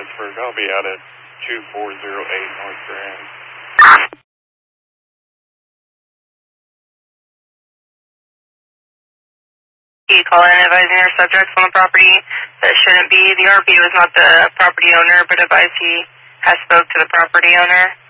Plattsburgh. I'll be out at 2408 North Grand. You call in advising your subjects on the property that shouldn't be. The RV was not the property owner, but advised he has spoke to the property owner.